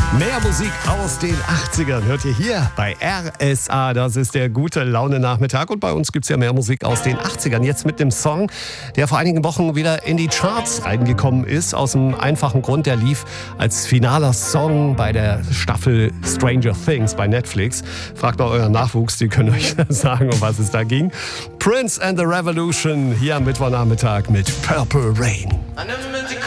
Mehr Musik aus den 80ern hört ihr hier bei RSA. Das ist der gute Laune-Nachmittag und bei uns gibt es ja mehr Musik aus den 80ern. Jetzt mit dem Song, der vor einigen Wochen wieder in die Charts reingekommen ist. Aus dem einfachen Grund, der lief als finaler Song bei der Staffel Stranger Things bei Netflix. Fragt mal euren Nachwuchs, die können euch sagen, um was es da ging. Prince and the Revolution hier am Mittwochnachmittag mit Purple Rain.